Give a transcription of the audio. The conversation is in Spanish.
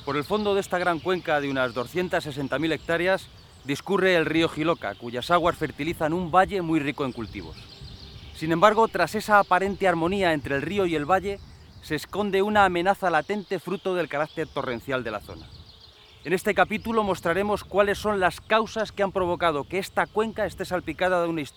Por el fondo de esta gran cuenca de unas 260.000 hectáreas discurre el río Jiloca, cuyas aguas fertilizan un valle muy rico en cultivos. Sin embargo, tras esa aparente armonía entre el río y el valle, se esconde una amenaza latente fruto del carácter torrencial de la zona. En este capítulo mostraremos cuáles son las causas que han provocado que esta cuenca esté salpicada de una historia